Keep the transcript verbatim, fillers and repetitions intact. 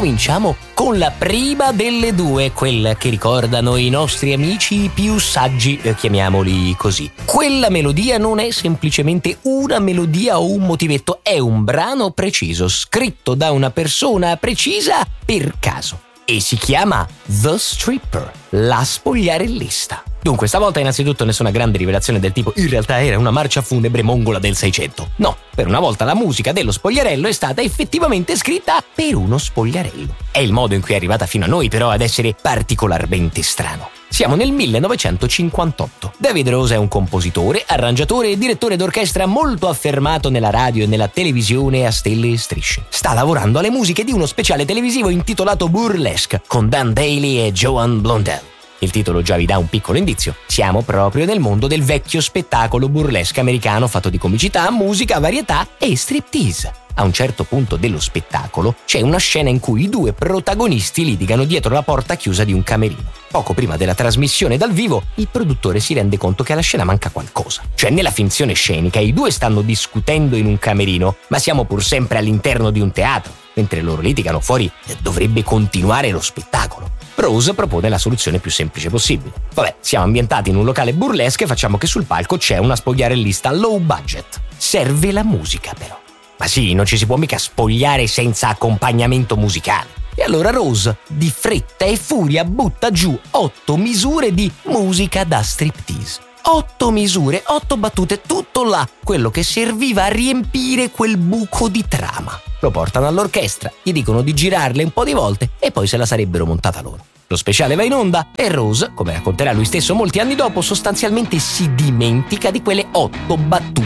Cominciamo con la prima delle due, quella che ricordano i nostri amici più saggi, eh, chiamiamoli così. Quella melodia non è semplicemente una melodia o un motivetto, è un brano preciso, scritto da una persona precisa per caso. E si chiama The Stripper, la spogliarellista. Dunque, stavolta innanzitutto nessuna grande rivelazione del tipo in realtà era una marcia funebre mongola del Seicento. No, per una volta la musica dello spogliarello è stata effettivamente scritta per uno spogliarello. È il modo in cui è arrivata fino a noi però ad essere particolarmente strano. Siamo nel millenovecentocinquantotto. David Rose è un compositore, arrangiatore e direttore d'orchestra molto affermato nella radio e nella televisione a stelle e strisce. Sta lavorando alle musiche di uno speciale televisivo intitolato Burlesque con Dan Daly e Joan Blondell. Il titolo già vi dà un piccolo indizio. Siamo proprio nel mondo del vecchio spettacolo burlesque americano fatto di comicità, musica, varietà e striptease. A un certo punto dello spettacolo c'è una scena in cui i due protagonisti litigano dietro la porta chiusa di un camerino. Poco prima della trasmissione dal vivo, il produttore si rende conto che alla scena manca qualcosa. Cioè, nella finzione scenica i due stanno discutendo in un camerino, ma siamo pur sempre all'interno di un teatro. Mentre loro litigano fuori, dovrebbe continuare lo spettacolo. Rose propone la soluzione più semplice possibile. Vabbè, siamo ambientati in un locale burlesque e facciamo che sul palco c'è una spogliarellista low budget. Serve la musica però. Ma sì, non ci si può mica spogliare senza accompagnamento musicale. E allora Rose, di fretta e furia, butta giù otto misure di musica da striptease. Otto misure, otto battute, tutto là, quello che serviva a riempire quel buco di trama. Lo portano all'orchestra, gli dicono di girarle un po' di volte e poi se la sarebbero montata loro. Lo speciale va in onda e Rose, come racconterà lui stesso molti anni dopo, sostanzialmente si dimentica di quelle otto battute